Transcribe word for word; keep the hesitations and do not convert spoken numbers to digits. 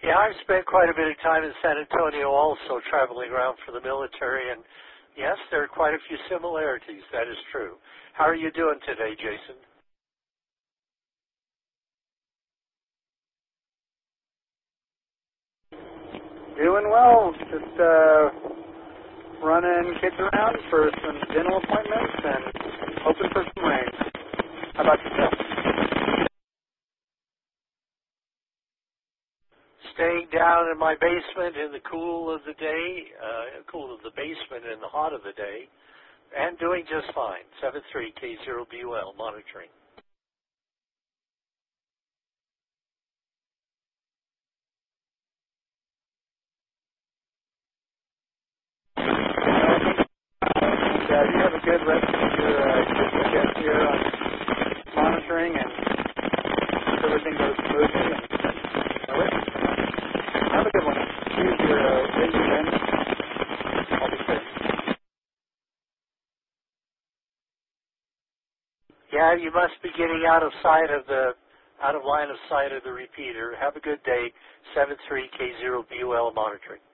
Yeah, I've spent quite a bit of time in San Antonio also traveling around for the military, and yes, there are quite a few similarities. That is true. How are you doing today, Jason? Doing well. Just uh, running kids around for some dental appointments and hoping for some rain. How about yourself? Staying down in my basement in the cool of the day, uh, cool of the basement in the hot of the day, and doing just fine. seven three K zero B U L monitoring. And, uh, you have a good rest of your uh, Christmas guest here on monitoring, and everything goes smoothly. And, all right. Have a good one. Use your uh, radio then. I'll be safe. Yeah, you must be getting out of sight of the, out of line of sight of the repeater. Have a good day. seven three K zero B U L monitoring.